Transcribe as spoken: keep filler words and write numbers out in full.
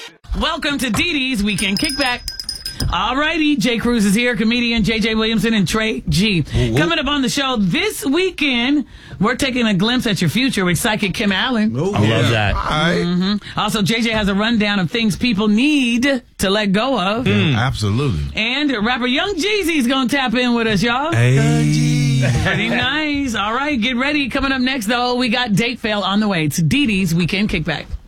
Welcome to Dee Dee's Weekend Kickback. All righty, Jay Cruz is here, comedian J J Williamson and Trey G. Ooh, ooh. Coming up on the show this weekend, we're taking a glimpse at your future with psychic Kim Allen. Ooh, I yeah. love that. All right. Mm-hmm. Also, J J has a rundown of things people need to let go of. Mm. Absolutely. And rapper Young Jeezy's going to tap in with us, y'all. Hey. Pretty nice. All right, get ready. Coming up next, though, we got Date Fail on the way. It's Dee Dee's Weekend Kickback.